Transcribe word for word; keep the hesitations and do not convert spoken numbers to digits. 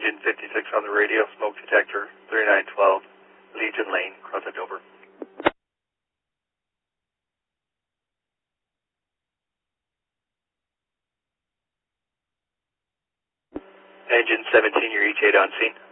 Engine fifty-six on the radio, smoke detector, thirty-nine twelve, Legion Lane, cross at Dover. Engine seventeen, your E T eight on scene.